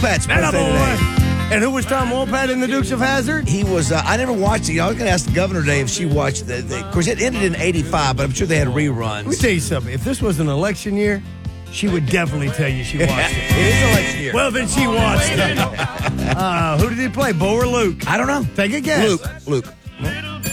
Wolpat's birthday today. And who was Tom Wolpat in the Dukes of Hazzard? He was, I never watched it. I was going to ask the governor today if she watched of course, it ended in 85, but I'm sure they had reruns. Let me tell you something. If this was an election year, she would definitely tell you she watched it. It is election year. Well, then she watched it. Who did he play, Bo or Luke? I don't know. Take a guess. Luke. Is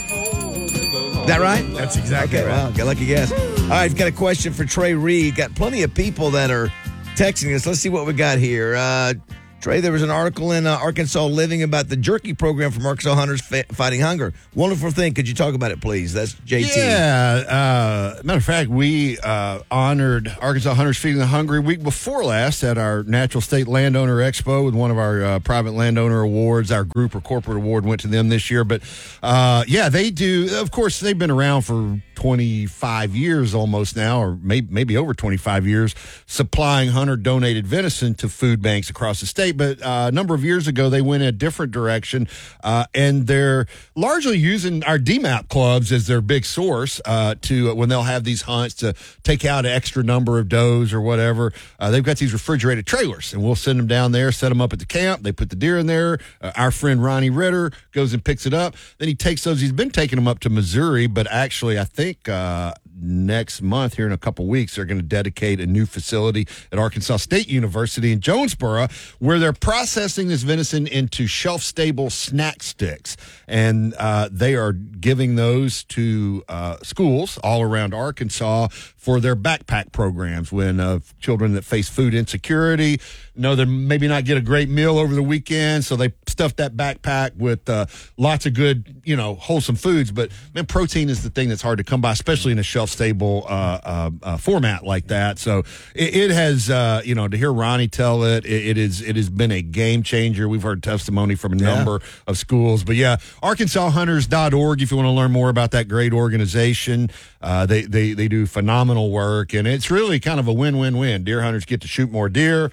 that right? That's exactly right. Well, lucky guess. All right, I've got a question for Trey Reed. Got plenty of people that are texting us. Let's see what we got here. Trey, there was an article in Arkansas Living about the jerky program from Arkansas Hunters Fighting Hunger. Wonderful thing. Could you talk about it, please? That's JT. Yeah. Matter of fact, we honored Arkansas Hunters Feeding the Hungry week before last at our Natural State Landowner Expo with one of our private landowner awards. Our group or corporate award went to them this year. But, they do. Of course, they've been around for 25 years almost now, or maybe over 25 years, supplying hunter-donated venison to food banks across the state. But a number of years ago, they went in a different direction, and they're largely using our DMAP clubs as their big source to when they'll have these hunts to take out an extra number of does or whatever. They've got these refrigerated trailers, and we'll send them down there, set them up at the camp. They put the deer in there. Our friend Ronnie Ritter goes and picks it up. Then he takes those. He's been taking them up to Missouri, but actually I think next month, here in a couple weeks, they're going to dedicate a new facility at Arkansas State University in Jonesboro where they're processing this venison into shelf-stable snack sticks. And they are giving those to schools all around Arkansas for their backpack programs when children that face food insecurity know they maybe not get a great meal over the weekend, so they stuff that backpack with lots of good, wholesome foods. But, man, protein is the thing that's hard to come by, especially in a shelf-stable format like that. So it has, to hear Ronnie tell it has been a game changer. We've heard testimony from a number of schools. But, ArkansasHunters.org if you want to learn more about that great organization. They do phenomenal work, and it's really kind of a win-win-win. Deer hunters get to shoot more deer.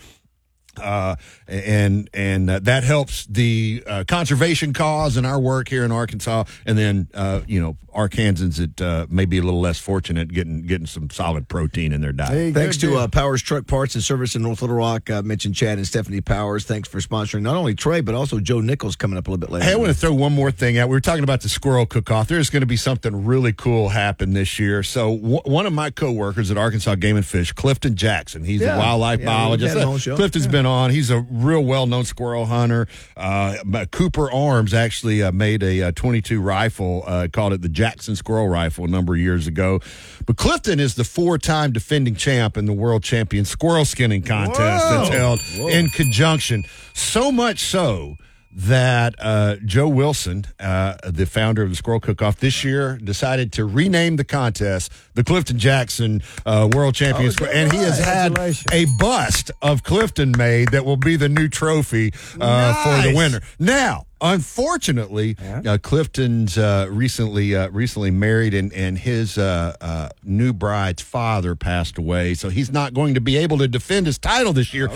And that helps the conservation cause and our work here in Arkansas. And then, Arkansans that may be a little less fortunate getting some solid protein in their diet. Thanks to Powers Truck Parts and Service in North Little Rock. I mentioned Chad and Stephanie Powers. Thanks for sponsoring not only Trey, but also Joe Nichols coming up a little bit later. Hey, I want to throw one more thing out. We were talking about the squirrel cook-off. There's going to be something really cool happen this year. So one of my coworkers at Arkansas Game and Fish, Clifton Jackson, he's a wildlife biologist. Clifton's been on. He's a real well-known squirrel hunter. Cooper Arms actually made a 22 rifle, called it the Jackson Squirrel Rifle a number of years ago. But Clifton is the 4-time defending champ in the World Champion Squirrel Skinning Contest that's held in conjunction. So much so that Joe Wilson, the founder of the Squirrel Cook-Off, this year decided to rename the contest the Clifton Jackson World Champion Squirrel. And he has had a bust of Clifton made that will be the new trophy for the winner. Now, unfortunately, Clifton's recently married, and his new bride's father passed away, so he's not going to be able to defend his title this year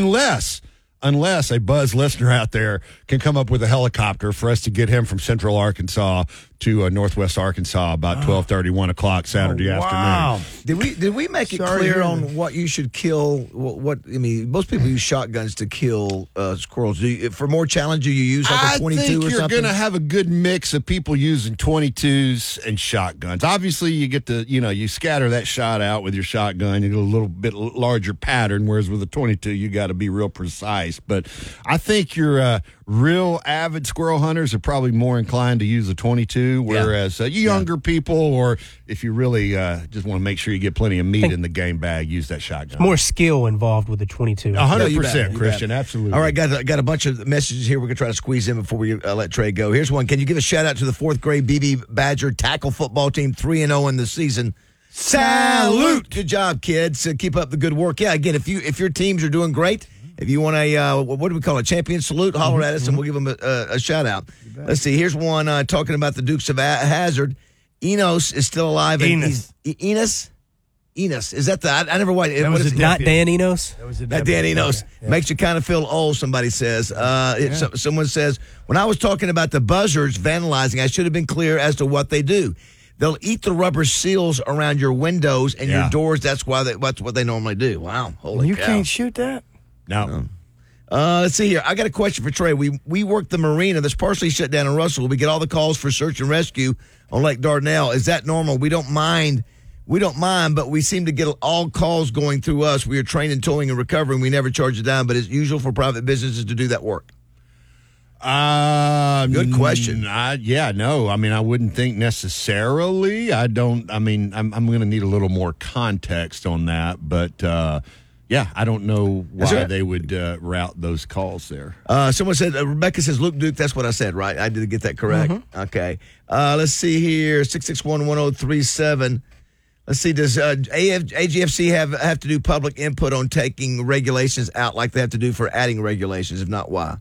unless a Buzz listener out there can come up with a helicopter for us to get him from Central Arkansas to Northwest Arkansas about 12:30, 1 o'clock Saturday afternoon. Did we make it clear on what you should kill? Most people use shotguns to kill squirrels. For more challenge, do you use like a 22 or something? I think you're going to have a good mix of people using 22s and shotguns. Obviously, you get you scatter that shot out with your shotgun. You get a little bit larger pattern, whereas with a 22, you got to be real precise. But I think your real avid squirrel hunters are probably more inclined to use a 22, whereas you younger people, or if you really just want to make sure you get plenty of meat in the game bag, use that shotgun. More skill involved with the 22. 100%, Christian, absolutely. All right, guys, got a bunch of messages here we're going to try to squeeze in before we let Trey go. Here's one. Can you give a shout-out to the 4th grade BB Badger tackle football team, 3-0 in the season? Salute! Good job, kids. Keep up the good work. Yeah, again, if your teams are doing great, if you want a, what do we call it, champion salute, holler at us and we'll give them a shout-out. Let's see. Here's one talking about the Dukes of Hazzard. Enos is still alive. Enos. Enos. Is that the, I never watched. That was not Dan Enos? That was Dan Enos. Yeah. Makes you kind of feel old, somebody says. Someone says, when I was talking about the buzzards vandalizing, I should have been clear as to what they do. They'll eat the rubber seals around your windows and your doors. That's what they normally do. Wow. Holy cow. You can't shoot that? No. Let's see here. I got a question for Trey. We work the marina that's partially shut down in Russell. We get all the calls for search and rescue on Lake Dardanelle. Is that normal? We don't mind, but we seem to get all calls going through us. We are trained in towing and recovering. We never charge a dime, but it's usual for private businesses to do that work. Good question. No. I mean, I wouldn't think necessarily. I'm going to need a little more context on that, but I don't know why they would route those calls there. Someone said, Rebecca says, Luke Duke. That's what I said, right? I did get that correct. Mm-hmm. Okay. Let's see here. 661-1037. Let's see. Does AGFC have to do public input on taking regulations out like they have to do for adding regulations? If not, why?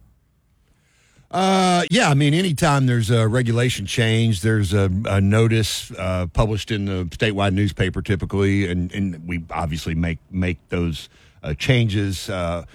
I mean, anytime there's a regulation change, there's a notice published in the statewide newspaper typically, and we obviously make those changes,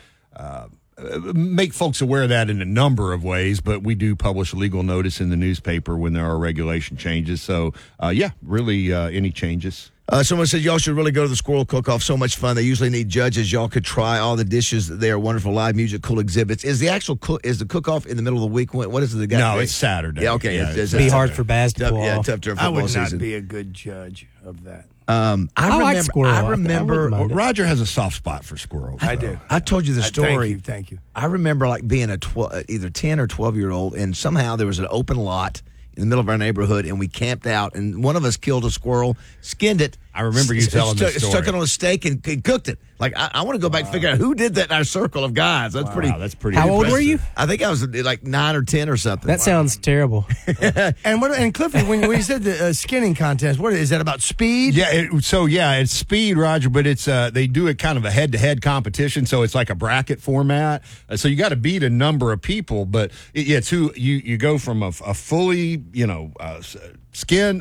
make folks aware of that in a number of ways, but we do publish a legal notice in the newspaper when there are regulation changes. So, really any changes. Someone said y'all should really go to the Squirrel Cook-Off. So much fun. They usually need judges. Y'all could try all the dishes. They are wonderful live music, cool exhibits. Is the actual is the cook-off in the middle of the week? What is it? No, it's Saturday. Yeah, okay. Yeah, it's be hard for Baz to pull off. Tough during I football would not season. be a good judge of that. I like squirrel. I remember. Roger has a soft spot for squirrels. I do. I told you the story. Thank you. I remember like being either 10 or 12-year-old, and somehow there was an open lot in the middle of our neighborhood, and we camped out, and one of us killed a squirrel, skinned it. I remember you telling this story. Stuck it on a steak and cooked it. Like, I want to go back and figure out who did that in our circle of guys. That's pretty. That's pretty. How impressive. old were you? I think I was like 9 or 10 or something. That sounds terrible. And Clifford, when you said the skinning contest, what is that about speed? Yeah, it's speed, Roger, but it's they do it kind of a head-to-head competition, so it's like a bracket format. So you got to beat a number of people, but it's who you go from a fully skin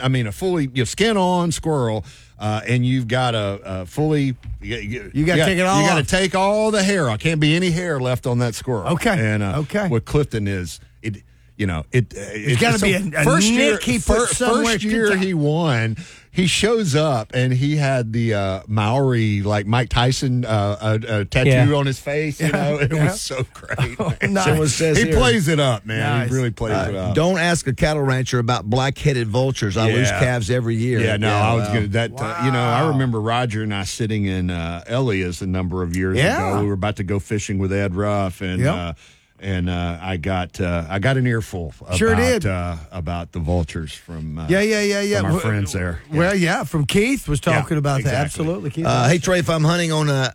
on squirrel. And you've got a fully. You got to take it all. You got to take all the hair off. Can't be any hair left on that squirrel. Okay. And what Clifton is, it's got to be a first year. nick he put somewhere. First year he won. He shows up and he had the Maori, like Mike Tyson, tattoo on his face. You know, it was so great. Nice. Someone says he here, plays it up, man. Nice. He really plays it up. Don't ask a cattle rancher about black-headed vultures. I lose calves every year. Yeah, no, I was going to Wow. I remember Roger and I sitting in Elias a number of years ago. We were about to go fishing with Ed Ruff, and I got an earful about the vultures from from our friends there. Well, from Keith was talking about that. Exactly. Absolutely, Keith. Hey Trey, if I'm hunting on a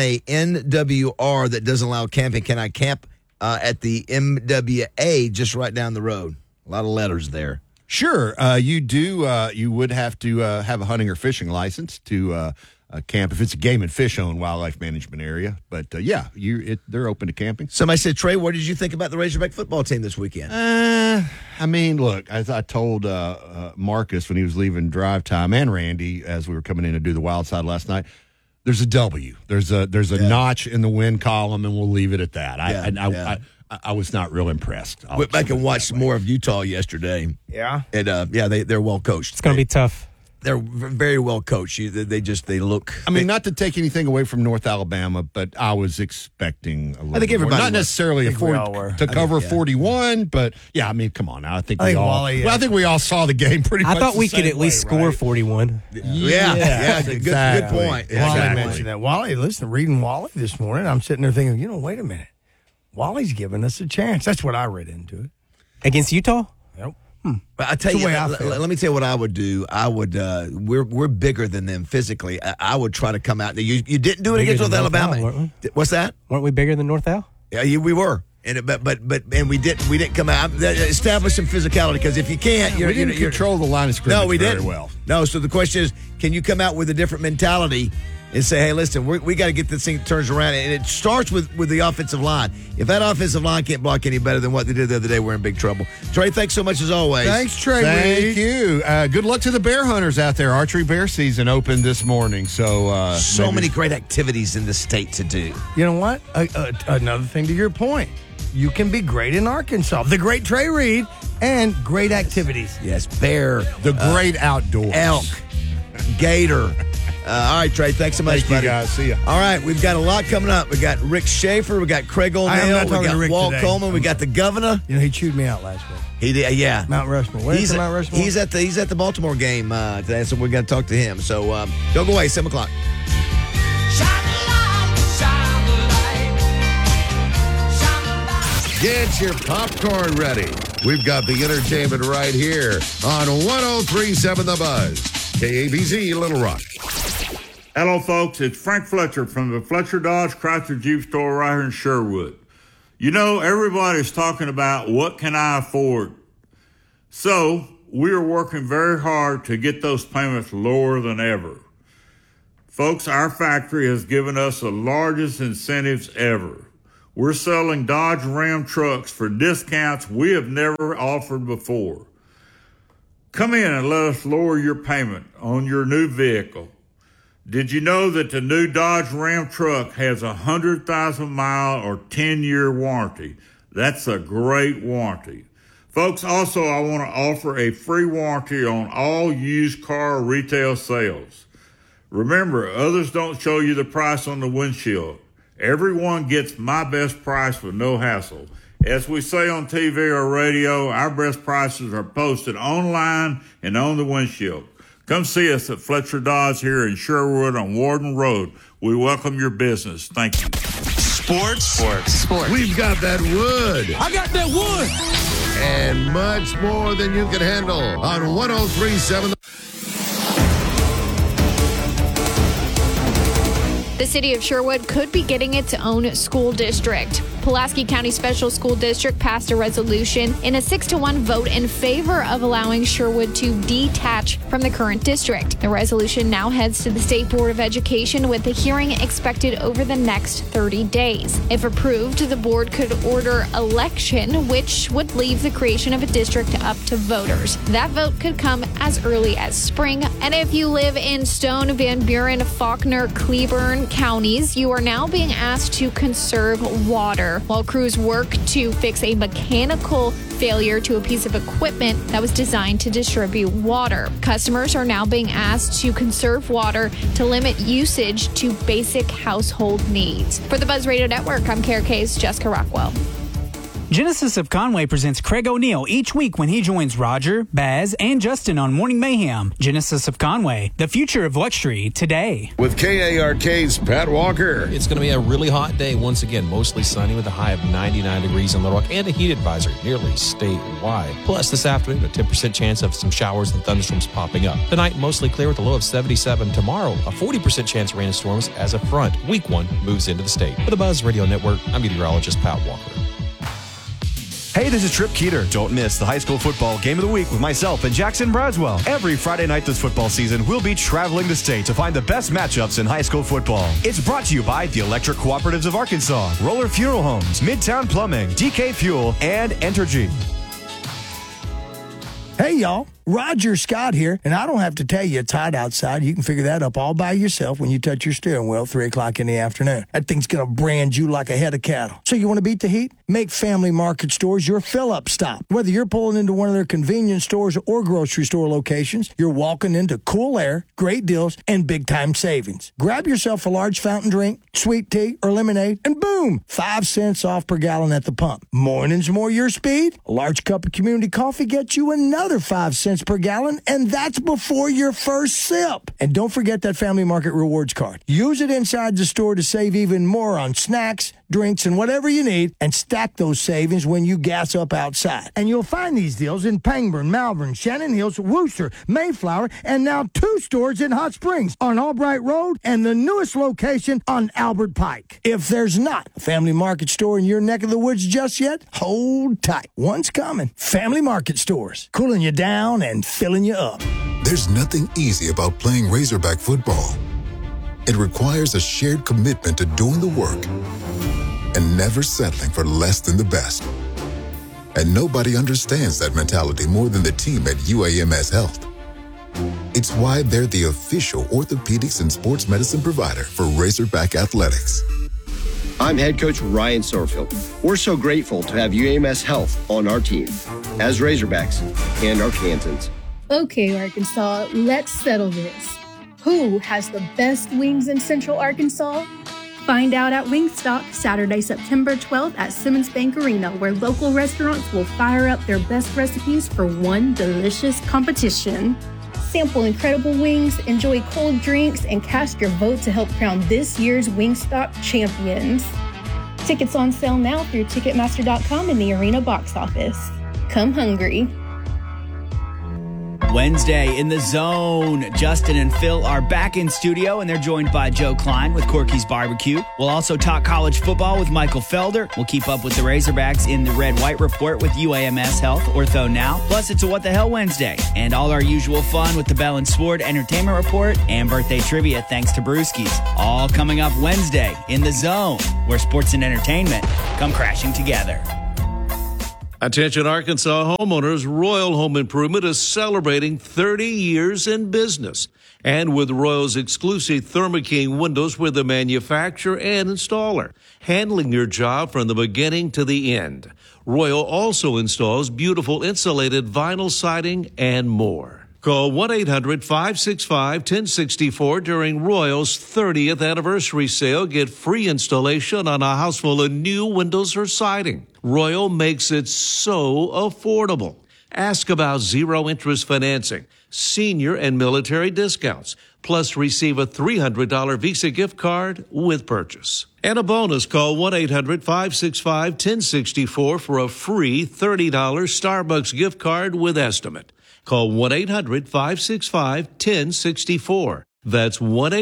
NWR that doesn't allow camping, can I camp at the MWA just right down the road? A lot of letters there. Sure, you do. You would have to have a hunting or fishing license to camp if it's a game and fish owned wildlife management area. But they're open to camping. Somebody said, Trey, what did you think about the Razorback football team this weekend? I mean, look, as I told Marcus when he was leaving drive time, and Randy as we were coming in to do the wild side last night, there's a W. There's a notch in the win column, and we'll leave it at that. I was not real impressed. Went back and watched more of Utah yesterday. Yeah. And they're well coached. It's going to be tough. They're very well coached. They look. I mean, not to take anything away from North Alabama, but I was expecting a little. I think everybody more. Not necessarily to cover 41, but I mean, come on now. I think we all saw the game pretty much. I thought we could at least score right? 41. Yeah, good point. Wally mentioned that. Wally, listen, reading Wally this morning, I'm sitting there thinking, wait a minute. Wally's giving us a chance. That's what I read into it. Against Utah? Yep. But I tell you, let me tell you what I would do. I would. We're bigger than them physically. I would try to come out. You didn't do it against North Alabama. Weren't we? What's that? Weren't we bigger than North Al? Yeah, we were. And we didn't come out. Establish some physicality, because if you can't, we didn't control the line of scrimmage. No, we very didn't. well. No. So the question is, can you come out with a different mentality and say, hey, listen, we got to get this thing turned around? And it starts with the offensive line. If that offensive line can't block any better than what they did the other day, we're in big trouble. Trey, thanks so much as always. Thanks, Trey. Thank you. Good luck to the bear hunters out there. Archery bear season opened this morning. So many great activities in the state to do. You know what? Another thing to your point. You can be great in Arkansas. The great Trey Reed and great activities. Yes, bear. The great outdoors. Elk. Gator. All right, Trey. Thanks so much, Thank you, buddy. guys. See ya. All right, we've got a lot coming up. We got Rick Schaefer. We got Craig I am O'Neill. not We talking got to Rick Walt today. Coleman. We got the governor. You know, he chewed me out last week. He did, yeah. Mount Rushmore. Where's He's Mount Rushmore? He's at the Baltimore game today, so we're going to talk to him. So don't go away. 7 o'clock. Get your popcorn ready. We've got the entertainment right here on 103.7 The Buzz. KABZ, Little Rock. Hello, folks. It's Frank Fletcher from the Fletcher Dodge Chrysler Jeep store right here in Sherwood. You know, everybody's talking about what can I afford? So we are working very hard to get those payments lower than ever. Folks, our factory has given us the largest incentives ever. We're selling Dodge Ram trucks for discounts we have never offered before. Come in and let us lower your payment on your new vehicle. Did you know that the new Dodge Ram truck has a 100,000-mile or 10-year warranty? That's a great warranty. Folks, also, I want to offer a free warranty on all used car retail sales. Remember, others don't show you the price on the windshield. Everyone gets my best price with no hassle. As we say on TV or radio, our best prices are posted online and on the windshield. Come see us at Fletcher Dodge here in Sherwood on Warden Road. We welcome your business. Thank you. Sports. We've got that wood. I got that wood. And much more than you can handle on 103.7. The city of Sherwood could be getting its own school district. Pulaski County Special School District passed a resolution in a 6-1 vote in favor of allowing Sherwood to detach from the current district. The resolution now heads to the State Board of Education with a hearing expected over the next 30 days. If approved, the board could order election, which would leave the creation of a district up to voters. That vote could come as early as spring. And if you live in Stone, Van Buren, Faulkner, Cleburne counties, you are now being asked to conserve water while crews work to fix a mechanical failure to a piece of equipment that was designed to distribute water. Customers are now being asked to conserve water to limit usage to basic household needs. For the Buzz Radio Network, I'm KRK's Jessica Rockwell. Genesis of Conway presents Craig O'Neill each week when he joins Roger, Baz, and Justin on Morning Mayhem. Genesis of Conway, the future of luxury today. With KARK's Pat Walker. It's going to be a really hot day once again, mostly sunny with a high of 99 degrees in Little Rock and a heat advisory nearly statewide. Plus, this afternoon, a 10% chance of some showers and thunderstorms popping up. Tonight, mostly clear with a low of 77. Tomorrow, a 40% chance of rain and storms as a front. Week 1 moves into the state. For the Buzz Radio Network, I'm meteorologist Pat Walker. Hey, this is Trip Keeter. Don't miss the high school football game of the week with myself and Jackson Braswell. Every Friday night this football season, we'll be traveling the state to find the best matchups in high school football. It's brought to you by the Electric Cooperatives of Arkansas, Roller Funeral Homes, Midtown Plumbing, DK Fuel, and Entergy. Hey, y'all. Roger Scott here, and I don't have to tell you it's hot outside. You can figure that up all by yourself when you touch your steering wheel 3 o'clock in the afternoon. That thing's going to brand you like a head of cattle. So you want to beat the heat? Make Family Market Stores your fill-up stop. Whether you're pulling into one of their convenience stores or grocery store locations, you're walking into cool air, great deals, and big-time savings. Grab yourself a large fountain drink, sweet tea, or lemonade, and boom, 5 cents off per gallon at the pump. Mornings more your speed? A large cup of community coffee gets you another 5 cents per gallon, and that's before your first sip. And don't forget that Family Market Rewards card. Use it inside the store to save even more on snacks, drinks, and whatever you need, and stack those savings when you gas up outside. And you'll find these deals in Pangburn, Malvern, Shannon Hills, Wooster, Mayflower, and now 2 stores in Hot Springs on Albright Road and the newest location on Albert Pike. If there's not a Family Market store in your neck of the woods just yet, hold tight. One's coming. Family Market Stores, cooling you down and filling you up. There's nothing easy about playing Razorback football. It requires a shared commitment to doing the work and never settling for less than the best. And nobody understands that mentality more than the team at UAMS Health. It's why they're the official orthopedics and sports medicine provider for Razorback Athletics. I'm head coach Ryan Sorfield. We're so grateful to have UAMS Health on our team as Razorbacks and Arkansans. Okay, Arkansas, let's settle this. Who has the best wings in Central Arkansas? Find out at Wingstop Saturday, September 12th at Simmons Bank Arena, where local restaurants will fire up their best recipes for one delicious competition. Sample incredible wings, enjoy cold drinks, and cast your vote to help crown this year's Wingstop champions. Tickets on sale now through Ticketmaster.com and the Arena box office. Come hungry. Wednesday in the Zone. Justin and Phil are back in studio, and they're joined by Joe Klein with Corky's Barbecue. We'll also talk college football with Michael Felder. We'll keep up with the Razorbacks in the Red-White Report with UAMS Health, Ortho Now. Plus, it's a What the Hell Wednesday. And all our usual fun with the Bell and Sword Entertainment Report and birthday trivia thanks to Brewskis. All coming up Wednesday in the Zone, where sports and entertainment come crashing together. Attention Arkansas homeowners, Royal Home Improvement is celebrating 30 years in business. And with Royal's exclusive Thermo-King windows, we're the manufacturer and installer, handling your job from the beginning to the end. Royal also installs beautiful insulated vinyl siding and more. Call 1-800-565-1064 during Royal's 30th anniversary sale. Get free installation on a house full of new windows or siding. Royal makes it so affordable. Ask about zero-interest financing, senior and military discounts, plus receive a $300 Visa gift card with purchase. And a bonus, call 1-800-565-1064 for a free $30 Starbucks gift card with estimate. Call 1-800-565-1064. That's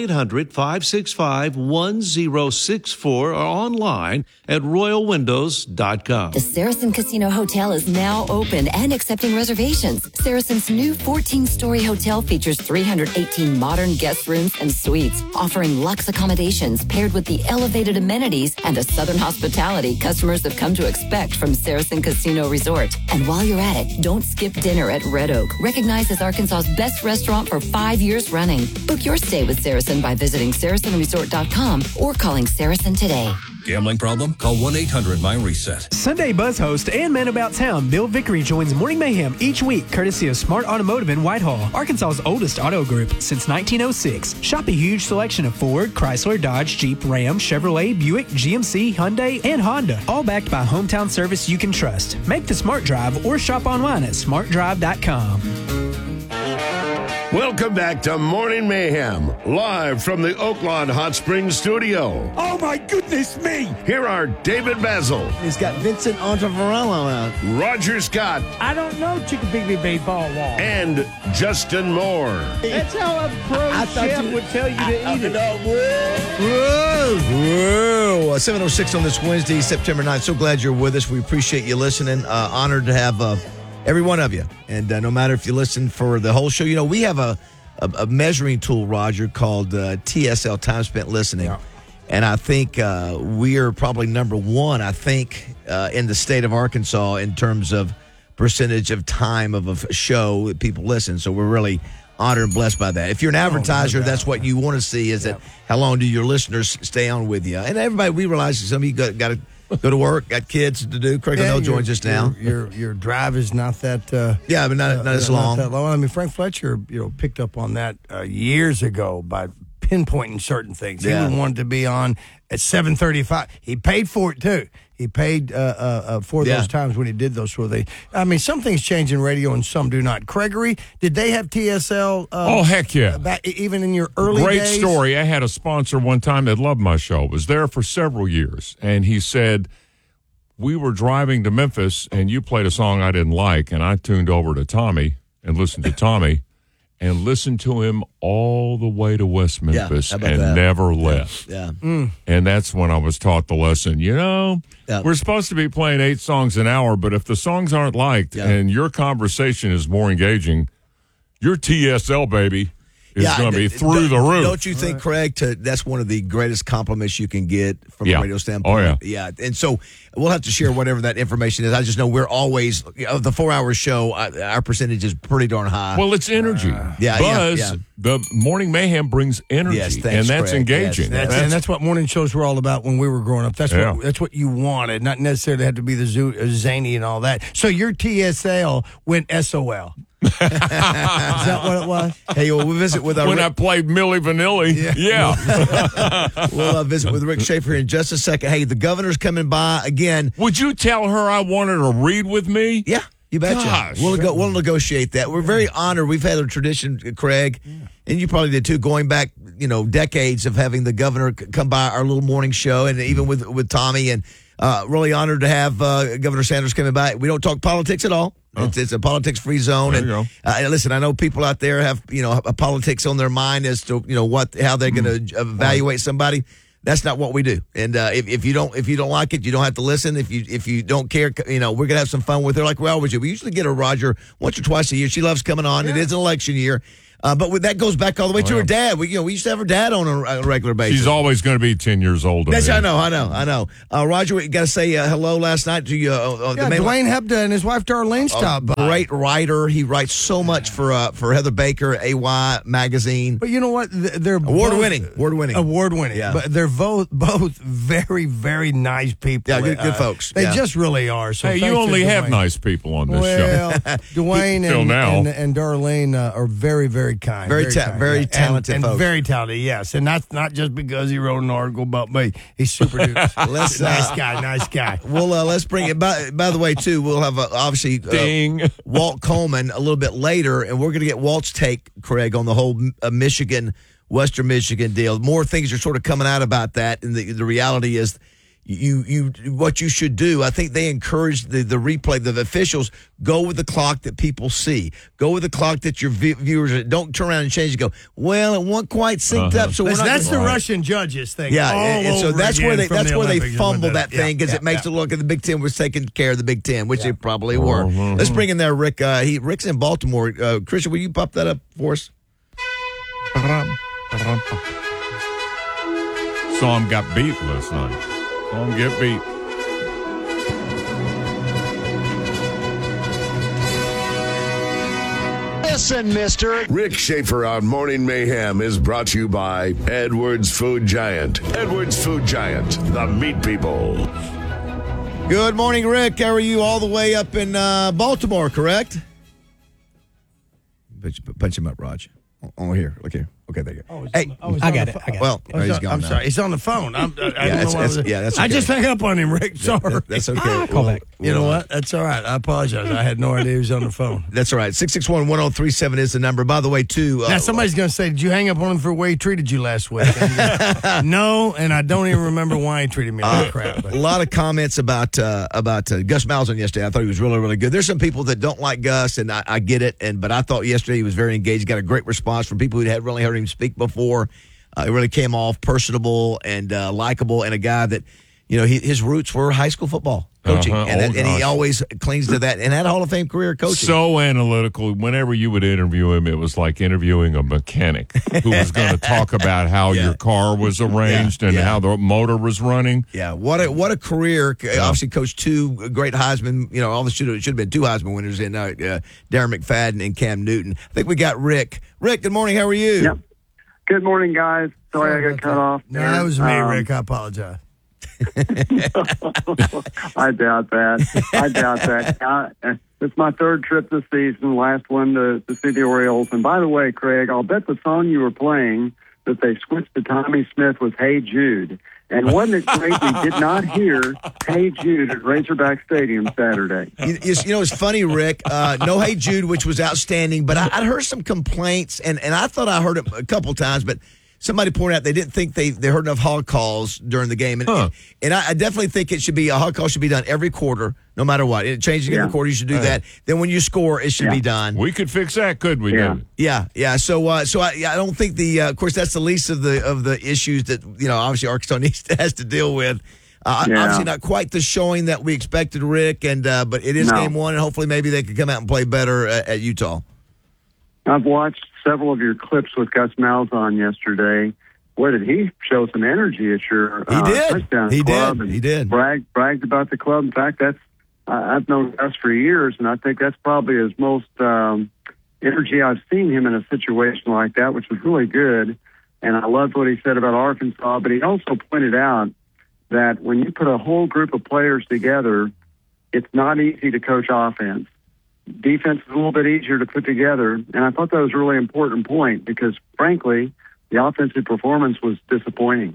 1-800-565-1064 or online at royalwindows.com. The Saracen Casino Hotel is now open and accepting reservations. Saracen's new 14-story hotel features 318 modern guest rooms and suites, offering luxe accommodations paired with the elevated amenities and the southern hospitality customers have come to expect from Saracen Casino Resort. And while you're at it, don't skip dinner at Red Oak, recognized as Arkansas's best restaurant for 5 years running. Book your stay with Saracen by visiting SaracenResort.com or calling Saracen today. Gambling problem? Call 1-800-MY-RESET. Sunday Buzz host and Man About Town, Bill Vickery, joins Morning Mayhem each week, courtesy of Smart Automotive in Whitehall, Arkansas's oldest auto group since 1906. Shop a huge selection of Ford, Chrysler, Dodge, Jeep, Ram, Chevrolet, Buick, GMC, Hyundai, and Honda, all backed by hometown service you can trust. Make the smart drive or shop online at smartdrive.com. Welcome back to Morning Mayhem, live from the Oaklawn Hot Springs studio. Oh, my goodness me! Here are David Basil. He's got Vincent Ontavarello out. Roger Scott. I don't know Chickabiddy Ball Wall. And Justin Moore. That's how a pro chef would tell you to eat it. Whoa. 7:06 on this Wednesday, September 9th. So glad you're with us. We appreciate you listening. Honored to have every one of you. And no matter if you listen for the whole show, you know, we have a measuring tool, Roger, called TSL, Time Spent Listening. Yeah. And I think we are probably number one, I think, in the state of Arkansas in terms of percentage of time of a show that people listen. So we're really honored and blessed by that. If you're an advertiser, that's what you want to see is that how long do your listeners stay on with you? And everybody, we realize some of you got to go to work, got kids to do. Craig O'Neill joins us now. Your drive is not that. But not as long. Not that long. I mean, Frank Fletcher, picked up on that years ago by pinpointing certain things. He wanted to be on at 7:35. He paid for it too. He paid for those times when he did those sort of things. I mean, some things change in radio and some do not. Gregory, did they have TSL? Oh, heck yeah. Back, even in your early days? Great story. I had a sponsor one time that loved my show. Was there for several years. And he said, we were driving to Memphis and you played a song I didn't like. And I tuned over to Tommy and listened to Tommy. And listened to him all the way to West Memphis and never left. Yeah. And that's when I was taught the lesson. We're supposed to be playing 8 songs an hour, but if the songs aren't liked and your conversation is more engaging, your TSL, baby, is going to be through the roof. Don't you think, Craig, that's one of the greatest compliments you can get from a radio standpoint? Oh, yeah. And so we'll have to share whatever that information is. I just know we're always, of the 4-hour show, our percentage is pretty darn high. Well, it's energy. Buzz, the Morning Mayhem brings energy, thanks, and that's Craig. engaging. And that's what morning shows were all about when we were growing up. That's what you wanted, not necessarily had to be the zany and all that. So your TSL went SOL. Is that what it was? Hey, we'll visit with when I played Milli Vanilli. Yeah. We'll visit with Rick Schaefer in just a second. Hey, the governor's coming by again. Would you tell her I want her to read with me? Yeah, you betcha. Gosh. We'll negotiate that. We're very honored. We've had a tradition, Craig, and you probably did too, going back, decades of having the governor come by our little morning show, and even with Tommy, and really honored to have Governor Sanders coming by. We don't talk politics at all. It's a politics-free zone. There you and listen, I know people out there have politics on their mind as to how they're going to evaluate somebody. That's not what we do. And if you don't like it, you don't have to listen. If you don't care, we're gonna have some fun with her like we always do. We usually get her, Roger, once or twice a year. She loves coming on. Yeah. It is an election year. But that goes back all the way to her dad. We used to have her dad on a regular basis. She's always going to be 10 years older. That's I know. Roger, we got to say hello last night to you. Dwayne Hebda and his wife Darlene stopped by. Great writer. He writes so much for Heather Baker, AY magazine. But you know what? They're award winning. Yeah. But they're both very, very nice people. Yeah, good folks. They just really are. So hey, you only have nice people on this show. Dwayne and Darlene are very, very kind. Very talented and folks. very talented, yes. And that's not just because he wrote an article about me. He's super duper. Nice guy. Well, let's bring it. By the way, too, we'll have obviously Walt Coleman a little bit later, and we're going to get Walt's take, Craig, on the whole Western Michigan deal. More things are sort of coming out about that, and the reality is what you should do. I think they encourage the replay. The officials go with the clock that people see. Go with the clock that your viewers don't turn around and change and go, well, it wasn't quite synced up. So that's the Russian judges thing. Yeah, and so that's where they fumble that thing because it makes it look like the Big Ten was taking care of the Big Ten, which they probably were. Let's bring in there Rick. Rick's in Baltimore. Christian, will you pop that up for us? Song got beat last night. Don't get beat. Listen, mister. Rick Schaefer on Morning Mayhem is brought to you by Edwards Food Giant. Edwards Food Giant, the meat people. Good morning, Rick. How are you? All the way up in Baltimore, correct? Punch him up, Raj. Oh, here. Look here. Okay, there you go. I got it. Well, he's gone I'm now. sorry. He's on the phone. I that's okay. I just hung up on him, Rick. Sorry. That's okay. Call back. You know what? That's all right. I apologize. I had no idea he was on the phone. That's all right. 661-1037 is the number. By the way, too. Now, somebody's going to say, did you hang up on him for the way he treated you last week? No, and I don't even remember why he treated me like crap. A lot of comments about Gus Malzahn yesterday. I thought he was really, really good. There's some people that don't like Gus, and I get it. But I thought yesterday he was very engaged. Got a great response from people who hadn't really heard him speak before. It really came off personable and likable, and a guy that, his roots were high school football coaching, and he always clings to that, and had a Hall of Fame career coaching. So analytical. Whenever you would interview him, it was like interviewing a mechanic who was going to talk about how your car was arranged and how the motor was running. Yeah, what a career! Obviously, coached two great Heisman. Should have been two Heisman winners in Darren McFadden and Cam Newton. I think we got Rick. Rick, good morning. How are you? Yep. Good morning, guys. Sorry I got cut off. No, that was me, Rick. I apologize. I doubt that. It's my third trip this season, last one to see the Orioles. And by the way, Craig, I'll bet the song you were playing that they switched to Tommy Smith was Hey Jude. And wasn't it great we did not hear Hey Jude at Razorback Stadium Saturday? It's funny, Rick. No Hey Jude, which was outstanding, but I heard some complaints, and I thought I heard it a couple times, but somebody pointed out they didn't think they heard enough hog calls during the game. And I definitely think it should be, a hog call should be done every quarter, no matter what. It changes every quarter, you should do that. Then when you score, it should be done. We could fix that, could we? Yeah. So I don't think of course, that's the least of the issues that, obviously Arkansas has to deal with. Obviously not quite the showing that we expected, Rick, but it is game one, and hopefully maybe they can come out and play better at Utah. I've watched several of your clips with Gus Malzahn yesterday. Boy, did he show some energy at your touchdown club. He did. Bragged about the club. In fact, I've known Gus for years, and I think that's probably his most energy I've seen him in a situation like that, which was really good. And I loved what he said about Arkansas. But he also pointed out that when you put a whole group of players together, it's not easy to coach offense. defense is a little bit easier to put together. And I thought that was a really important point because, frankly, the offensive performance was disappointing.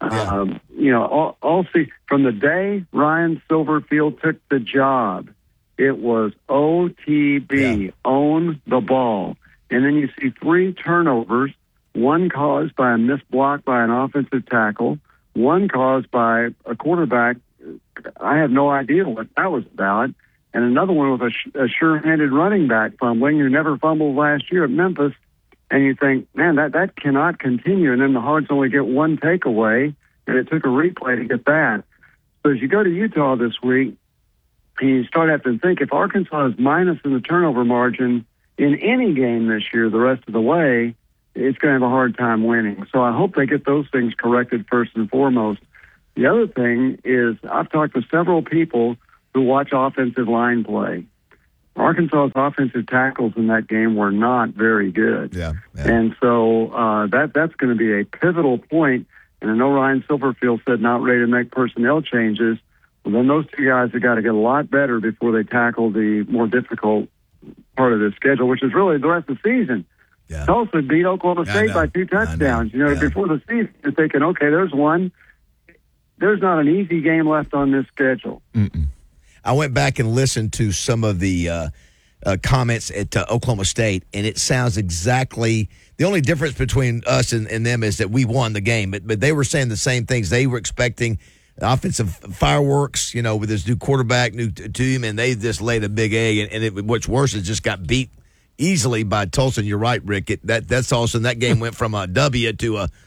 All from the day Ryan Silverfield took the job, it was OTB, own the ball. And then you see 3 turnovers, one caused by a missed block by an offensive tackle, one caused by a quarterback. I have no idea what that was about. And another one with a sure-handed running back fumbling who never fumbled last year at Memphis. And you think, man, that cannot continue. And then the Hogs only get one takeaway, and it took a replay to get that. So as you go to Utah this week, and you start having to think, if Arkansas is minus in the turnover margin in any game this year the rest of the way, it's going to have a hard time winning. So I hope they get those things corrected first and foremost. The other thing is I've talked to several people who watch offensive line play. Arkansas's offensive tackles in that game were not very good. Yeah. And so that's going to be a pivotal point. And I know Ryan Silverfield said not ready to make personnel changes. Well, then those 2 guys have got to get a lot better before they tackle the more difficult part of the schedule, which is really the rest of the season. Yeah. Tulsa beat Oklahoma State by 2 touchdowns. Before the season, you're thinking, okay, there's one. There's not an easy game left on this schedule. I went back and listened to some of the comments at Oklahoma State, and it sounds exactly the only difference between us and them is that we won the game. But they were saying the same things. They were expecting offensive fireworks, with this new quarterback, new team, and they just laid a big egg. And what's worse is just got beat easily by Tulsa. And you're right, Rick. That's also that game went from a W to a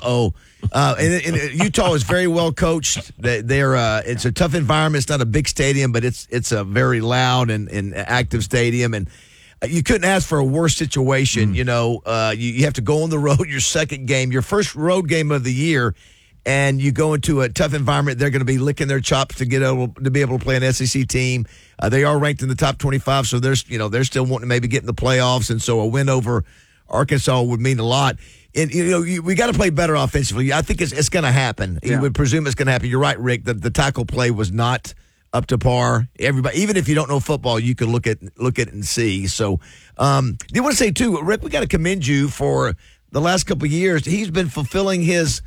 and Utah is very well coached. It's a tough environment. It's not a big stadium, but it's a very loud and active stadium. And you couldn't ask for a worse situation. You have to go on the road, your second game, your first road game of the year, and you go into a tough environment. They're going to be licking their chops to be able to play an SEC team. They are ranked in the top 25, so they're still wanting to maybe get in the playoffs, and so a win over Arkansas would mean a lot. And we got to play better offensively. I think it's going to happen. You would presume it's going to happen. You're right, Rick. The tackle play was not up to par. Everybody, even if you don't know football, you can look at it and see. So, you want to say too, Rick? We got to commend you for the last couple of years. He's been fulfilling his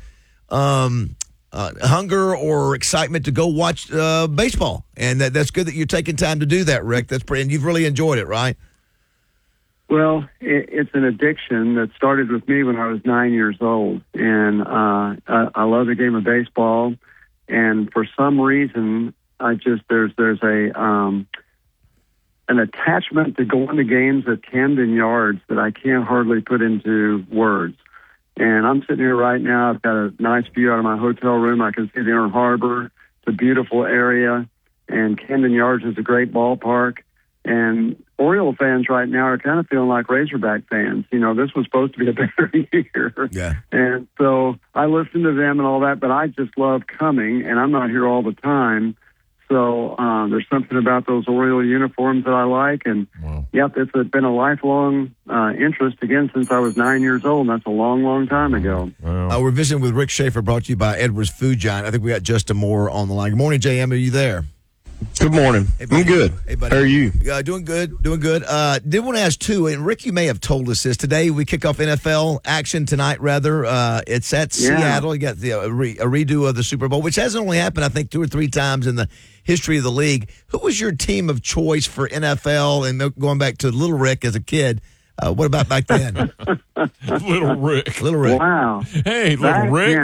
hunger or excitement to go watch baseball, and that's good that you're taking time to do that, Rick. And you've really enjoyed it, right? Well, it's an addiction that started with me when I was 9 years old, and I love the game of baseball. And for some reason, there's an attachment to going to games at Camden Yards that I can't hardly put into words. And I'm sitting here right now. I've got a nice view out of my hotel room. I can see the Inner Harbor. It's a beautiful area, and Camden Yards is a great ballpark. And Oriole fans right now are kind of feeling like Razorback fans. This was supposed to be a better year. Yeah. And so I listen to them and all that, but I just love coming, and I'm not here all the time. So there's something about those Oriole uniforms that I like. And, yep, it's been a lifelong interest, again, since I was 9 years old, and that's a long, long time ago. We're visiting with Rick Schaefer, brought to you by Edwards Food Giant. I think we got Justin Moore on the line. Good morning, JM. Are you there? Good morning. I'm good. Hey, buddy. How are you? Doing good. Did want to ask, too, and Rick, you may have told us this. Today we kick off NFL action tonight, rather. It's at Seattle. You got a redo of the Super Bowl, which hasn't only happened, I think, 2 or 3 times in the history of the league. Who was your team of choice for NFL? And going back to Little Rick as a kid, what about back then? Little Rick. Wow. Hey, Little Rick.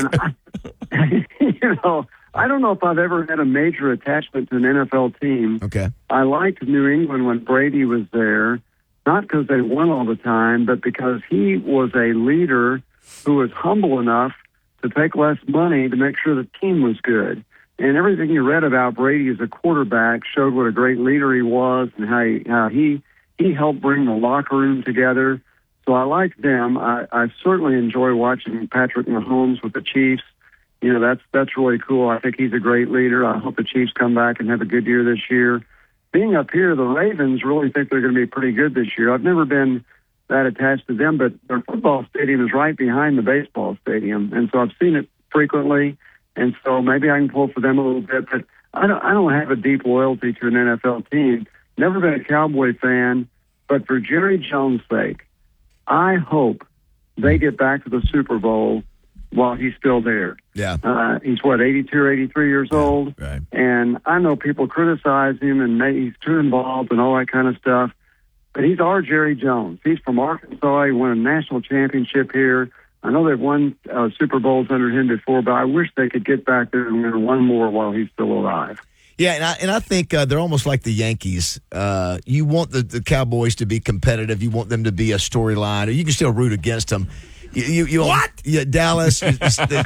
I don't know if I've ever had a major attachment to an NFL team. Okay. I liked New England when Brady was there, not because they won all the time, but because he was a leader who was humble enough to take less money to make sure the team was good. And everything you read about Brady as a quarterback showed what a great leader he was and how he helped bring the locker room together. So I like them. I certainly enjoy watching Patrick Mahomes with the Chiefs. That's really cool. I think he's a great leader. I hope the Chiefs come back and have a good year this year. Being up here, the Ravens really think they're going to be pretty good this year. I've never been that attached to them, but their football stadium is right behind the baseball stadium, and so I've seen it frequently, and so maybe I can pull for them a little bit, but I don't have a deep loyalty to an NFL team. never been a Cowboy fan, but for Jerry Jones' sake, I hope they get back to the Super Bowl while he's still there. Yeah. He's, 82 or 83 years old. Right. And I know people criticize him and he's too involved and all that kind of stuff. But he's our Jerry Jones. He's from Arkansas. He won a national championship here. I know they've won Super Bowls under him before, but I wish they could get back there and win one more while he's still alive. Yeah, and I think they're almost like the Yankees. You want the Cowboys to be competitive. You want them to be a storyline. You can still root against them. You what? Yeah, Dallas, the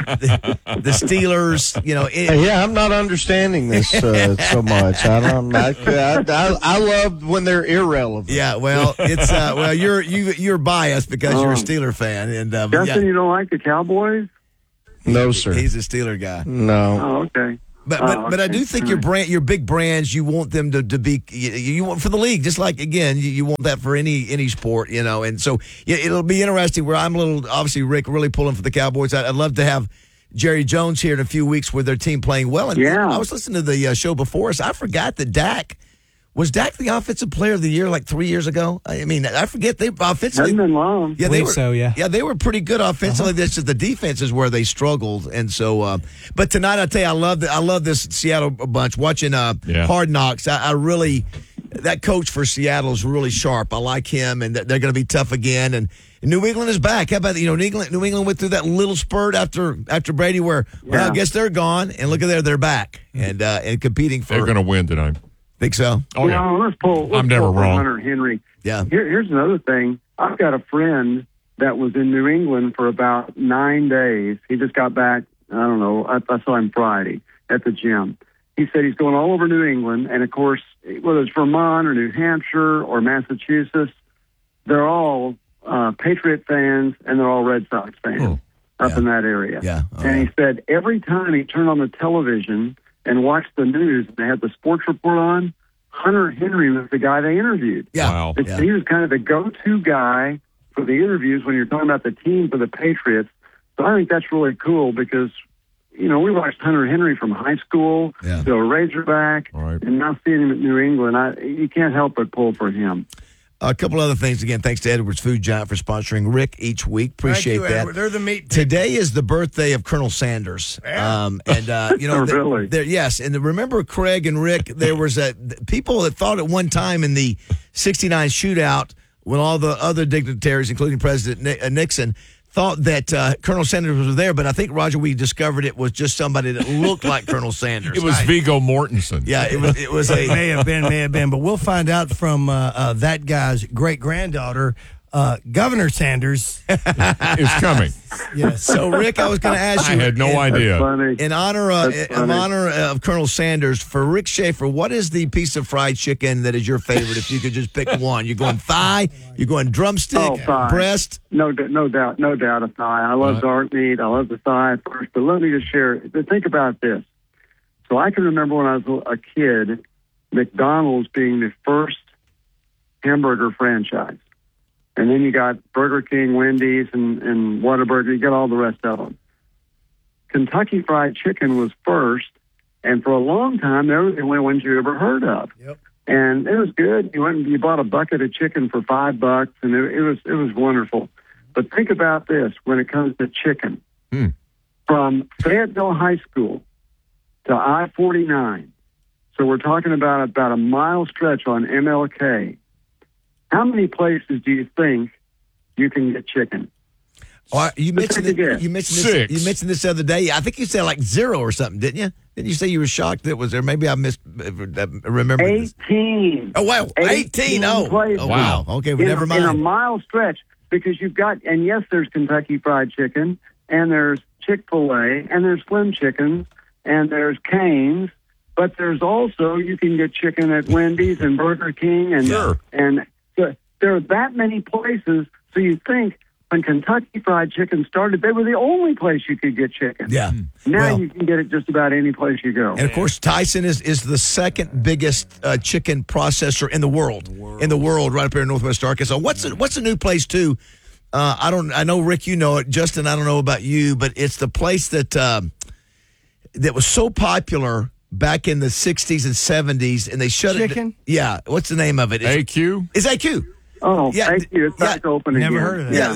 Steelers. Yeah, I'm not understanding this so much. I love when they're irrelevant. Yeah, well, it's you're biased because you're a Steeler fan, and Justin, you don't like the Cowboys? No, sir. He's a Steeler guy. No. Oh, okay. But I do think your big brands, you want them to be you want for the league, just like again you want that for any sport, and so it'll be interesting. Where I'm a little obviously Rick really pulling for the Cowboys. I'd love to have Jerry Jones here in a few weeks with their team playing well. And I was listening to the show before us. I forgot that Dak the offensive player of the year like 3 years ago. I mean, I forget they offensively. Hasn't been long. Yeah, they were so. Yeah, they were pretty good offensively. This is the defense is where they struggled, and so. But tonight, I tell you, I love this Seattle bunch. Watching Hard Knocks, I really that coach for Seattle is really sharp. I like him, and they're going to be tough again. And New England is back. How about New England went through that little spurt after Brady, where I guess they're gone, and look at they're back and competing for. They're going to win tonight. Think so? Oh, yeah. Let's pull wrong. Hunter Henry. Yeah. Here's another thing. I've got a friend that was in New England for about 9 days. He just got back. I don't know. I saw him Friday at the gym. He said he's going all over New England, and of course, whether it's Vermont or New Hampshire or Massachusetts, they're all Patriot fans and they're all Red Sox fans up in that area. Yeah. And he said every time he turned on the television and watched the news, and they had the sports report on, Hunter Henry was the guy they interviewed. Yeah. Wow. He was kind of the go-to guy for the interviews when you're talking about the team for the Patriots. So I think that's really cool because, we watched Hunter Henry from high school to a Razorback, and now seeing him at New England, you can't help but pull for him. A couple other things. Again, thanks to Edwards Food Giant for sponsoring Rick each week. Appreciate Thank you, that. Edward. They're the meat. Today is the birthday of Colonel Sanders. Yeah. Really? Yes. And remember Craig and Rick, there was people that thought at one time in the 69 shootout when all the other dignitaries, including President Nixon, thought that Colonel Sanders was there, but I think, Roger, we discovered it was just somebody that looked like Colonel Sanders. It was Viggo Mortensen. Yeah, it was a... may have been, but we'll find out from that guy's great-granddaughter, Governor Sanders is coming. Yes. So, Rick, I was going to ask you. I had no idea. In honor of Colonel Sanders, for Rick Schaefer, what is the piece of fried chicken that is your favorite? If you could just pick one, you're going thigh, you're going drumstick, breast. No doubt a thigh. I love dark meat. I love the thigh first. But let me just share. Think about this. So I can remember when I was a kid, McDonald's being the first hamburger franchise. And then you got Burger King, Wendy's, and Whataburger. You got all the rest of them. Kentucky Fried Chicken was first, and for a long time, they were the only ones you ever heard of. Yep. And it was good. You went and you bought a bucket of chicken for $5, and it was wonderful. But think about this when it comes to chicken. From Fayetteville High School to I-49, so we're talking about a mile stretch on MLK. How many places do you think you can get chicken? You mentioned this the other day. I think you said like 0 or something, didn't you? Didn't you say you were shocked that it was there? Maybe I remember 18. Oh, wow. 18. Oh, wow. Okay, well, never mind. In a mile stretch, because you've got, and yes, there's Kentucky Fried Chicken, and there's Chick-fil-A, and there's Slim Chickens, and there's Cane's, but there's also, you can get chicken at Wendy's and Burger King, and there are that many places. So you think when Kentucky Fried Chicken started, they were the only place you could get chicken. Yeah. Now you can get it just about any place you go. And of course, Tyson is the second biggest chicken processor in the world. Right up here in Northwest Arkansas. What's a new place too? I know, Rick, you know it. Justin, I don't know about you, but it's the place that that was so popular back in the 60s and 70s, and they shut Chicken? it. Yeah, what's the name of it? AQ? It's AQ. Oh, Yeah, thank you. It's back open Never again. heard of that. Yeah,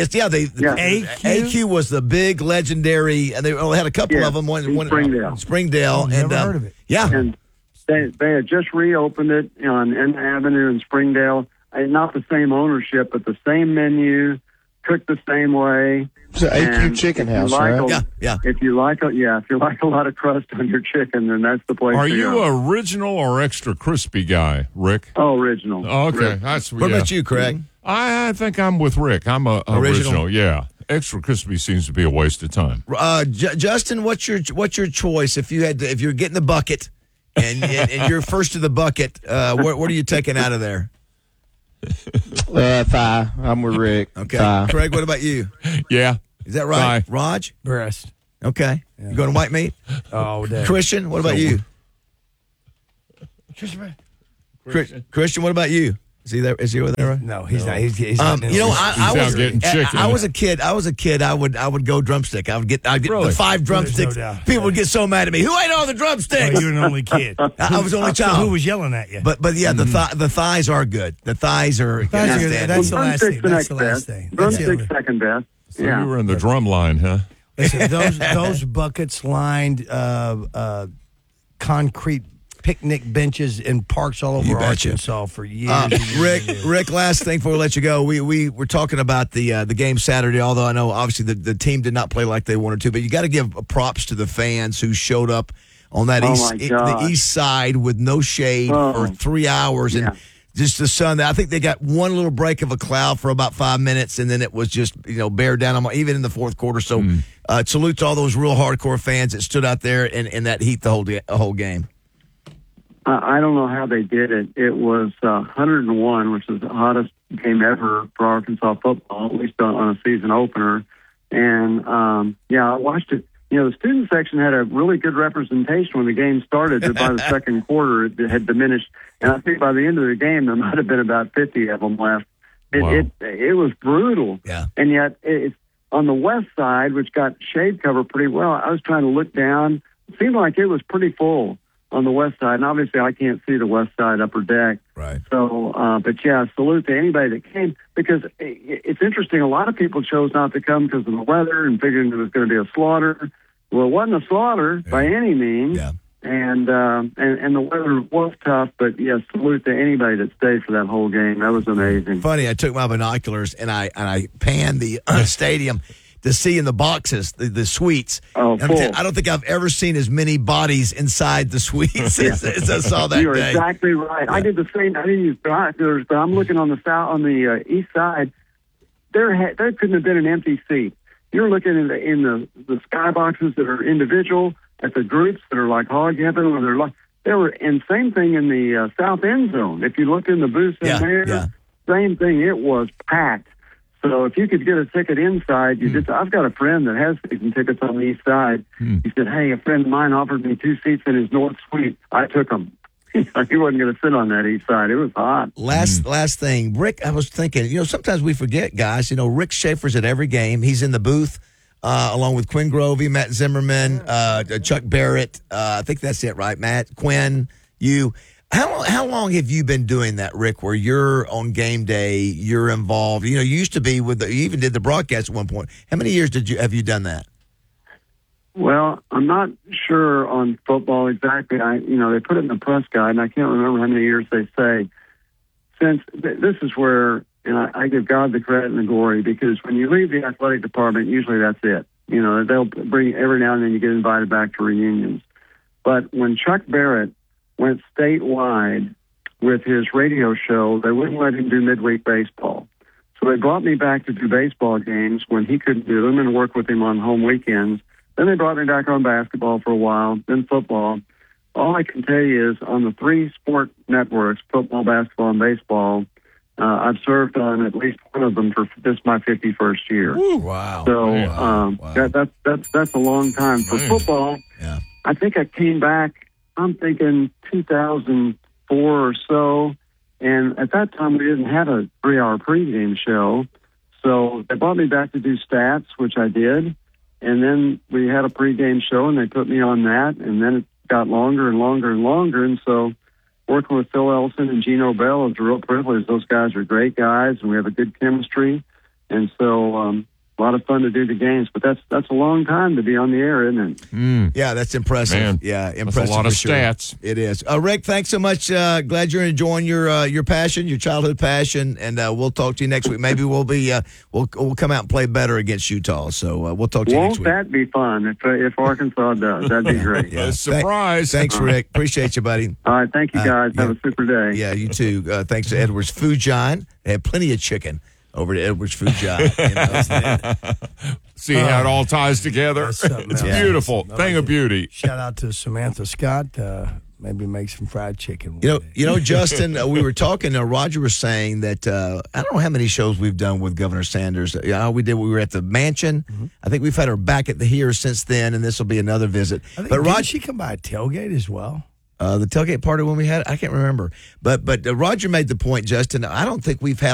AQ was the big legendary, and they only had a couple of them. One Springdale, Never heard of it. Yeah, And they had just reopened it on N Avenue in Springdale. Not the same ownership, but the same menu, cooked the same way. It's an AQ Chicken House, right? If you like a lot of crust on your chicken, then that's the place. Are to you go. original or extra crispy guy, Rick? Oh, original. Oh, okay, Rick. that's What about you, Craig? I think I'm with Rick. I'm a original. Yeah, extra crispy seems to be a waste of time. Justin, what's your choice if you're getting the bucket and you're first to the bucket? What are you taking out of there? Thigh. I'm with Rick. Okay, Thigh. Craig, what about you? Yeah, Is that right, Thigh. Raj? Breast. Okay, you going to white meat? Oh, damn. Christian, what about you? Christian, what about you? Is he there? Is he over there? No, he's not. He's not. I was a kid. I would go drumstick. I would get the 5 drumsticks. no doubt. People would get so mad at me. Who ate all the drumsticks? Oh, you're an only kid. I was the only child. So who was yelling at you? But yeah, the thighs are good. The thighs are. That's the last thing. That's the last best. thing. Drumstick second best. So you were in the drum line, huh? Listen, those buckets lined concrete picnic benches in parks all over Arkansas for years. Rick, last thing before we let you go, we were talking about the game Saturday. Although I know obviously the team did not play like they wanted to, but you got to give props to the fans who showed up on that the east side with no shade for 3 hours and just the sun. I think they got one little break of a cloud for about 5 minutes, and then it was just bear down on even in the fourth quarter. So salute to all those real hardcore fans that stood out there in that heat the whole game. I don't know how they did it. It was 101, which is the hottest game ever for Arkansas football, at least on a season opener. And, I watched it. The student section had a really good representation when the game started, but by the second quarter, it had diminished. And I think by the end of the game, there might have been about 50 of them left. It was brutal. Yeah. And yet, it's on the west side, which got shade cover pretty well. I was trying to look down. It seemed like it was pretty full on the west side, and obviously I can't see the west side upper deck. Right. So, salute to anybody that came, because it's interesting. A lot of people chose not to come because of the weather and figuring it was going to be a slaughter. Well, it wasn't a slaughter by any means. Yeah. And the weather was tough, but salute to anybody that stayed for that whole game. That was amazing. Funny, I took my binoculars and I panned the stadium to see in the boxes the suites. Oh, cool. I don't think I've ever seen as many bodies inside the suites as I saw that You're day. exactly right. Yeah. I did the same. I didn't use binoculars, but I'm looking on the east side. There couldn't have been an empty seat. You're looking in the sky boxes that are individual, at the groups that are like hog heaven, or and same thing in the south end zone. If you look in the booths in there, same thing. It was packed. So if you could get a ticket inside, I've got a friend that has season tickets on the east side. He said, "Hey, a friend of mine offered me 2 seats in his north suite. I took them." He wasn't going to sit on that east side. It was hot. Last thing, Rick, I was thinking, sometimes we forget, guys. Rick Schaefer's at every game. He's in the booth along with Quinn Grovey, Matt Zimmerman, Chuck Barrett. I think that's it, right? Matt, Quinn, you. How long have you been doing that, Rick, where you're on game day, you're involved? You used to be you even did the broadcast at one point. How many years have you done that? Well, I'm not sure on football exactly. They put it in the press guide, and I can't remember how many years they say. Since this is where, I give God the credit and the glory, because when you leave the athletic department, usually that's it. They'll bring every now and then you get invited back to reunions. But when Chuck Barrett went statewide with his radio show, they wouldn't let him do midweek baseball. So they brought me back to do baseball games when he couldn't do them and work with him on home weekends. Then they brought me back on basketball for a while, then football. All I can tell you is on the 3 sport networks, football, basketball, and baseball, I've served on at least one of them for this my 51st year. Ooh, wow. So that's a long time. For football, I think I came back, I'm thinking 2004 or so, and at that time we didn't have a 3-hour pregame show, so they brought me back to do stats, which I did, and then we had a pregame show, and they put me on that, and then got longer and longer and longer. And so working with Phil Ellison and Gino Bell is a real privilege. Those guys are great guys, and we have a good chemistry. And so a lot of fun to do the games. But that's a long time to be on the air, isn't it? Yeah, that's impressive. Man, yeah, impressive. that's a lot of for sure. stats. It is. Rick, thanks so much. Glad you're enjoying your passion, your childhood passion, and we'll talk to you next week. Maybe we'll be we'll come out and play better against Utah. So we'll talk to you next week. Won't that be fun if Arkansas does? That'd be great. Yeah. Surprise. Thanks, Rick. Appreciate you, buddy. All right, thank you guys. Have a super day. Yeah, you too. Thanks to Edwards Fujin. They had plenty of chicken over to Edwards Fujin. See how it all ties together? It's else. beautiful. Thing of beauty. Shout out to Samantha Scott. Maybe make some fried chicken. You know, Justin, we were talking. Roger was saying that I don't know how many shows we've done with Governor Sanders. We were at the mansion. Mm-hmm. I think we've had her back at the here since then, and this will be another visit. But Roger, she come by a tailgate as well? The tailgate party when we had, I can't remember. But Roger made the point, Justin. I don't think we've had